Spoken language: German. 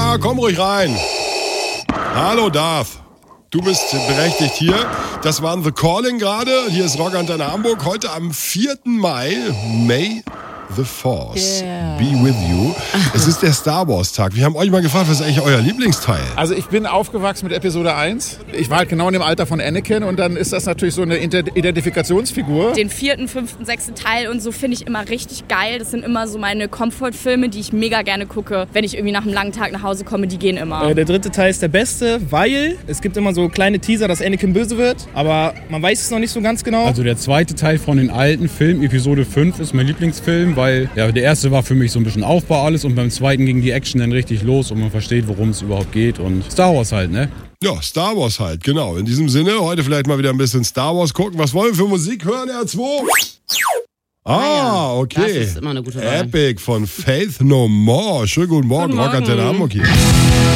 Ja, komm ruhig rein. Hallo Darth. Du bist berechtigt hier. Das war The Calling gerade. Hier ist Rockantenne Hamburg. Heute am 4. Mai. May the Force be with you. Es ist der Star Wars Tag. Wir haben euch mal gefragt, was ist eigentlich euer Lieblingsteil? Also ich bin aufgewachsen mit Episode 1. Ich war halt genau in dem Alter von Anakin und dann ist das natürlich so eine Identifikationsfigur. Den 4., 5., 6. Teil und so finde ich immer richtig geil. Das sind immer so meine Comfort-Filme, die ich mega gerne gucke, wenn ich irgendwie nach einem langen Tag nach Hause komme. Die gehen immer. Der 3. Teil ist der beste, weil es gibt immer so kleine Teaser, dass Anakin böse wird, aber man weiß es noch nicht so ganz genau. Also der 2. Teil von den alten Filmen, Episode 5, ist mein Lieblingsfilm, weil ja, der erste war für mich so ein bisschen Aufbau alles und beim 2. ging die Action dann richtig los und man versteht, worum es überhaupt geht und Star Wars halt, ne? Ja, Star Wars halt, genau. In diesem Sinne, heute vielleicht mal wieder ein bisschen Star Wars gucken. Was wollen wir für Musik hören, R2? Ah, okay. Das ist immer eine gute Wahl. Epic von Faith No More. Schönen guten Morgen, Rockantenne Hamburg hier.